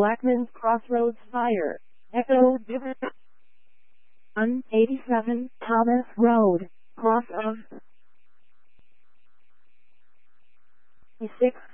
Blackman's Crossroads Fire. Echo Divot. 187 Thomas Road, cross of 6.